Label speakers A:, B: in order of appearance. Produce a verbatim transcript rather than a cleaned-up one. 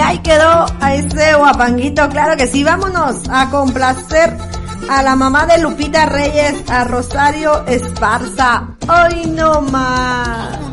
A: ahí quedó a ese guapanguito, claro que sí. Vámonos a complacer a la mamá de Lupita Reyes, a Rosario Esparza. Hoy no más.